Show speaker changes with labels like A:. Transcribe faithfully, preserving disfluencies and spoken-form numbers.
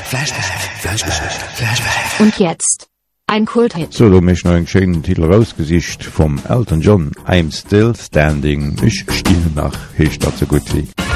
A: Flashback, Flashback, Flashback.
B: Und jetzt ein Kulthit.
C: So, du mich noch einen schönen Titel rausgesicht vom Elton John. I'm Still Standing. Ich stehe nach, ich dazu gut wie.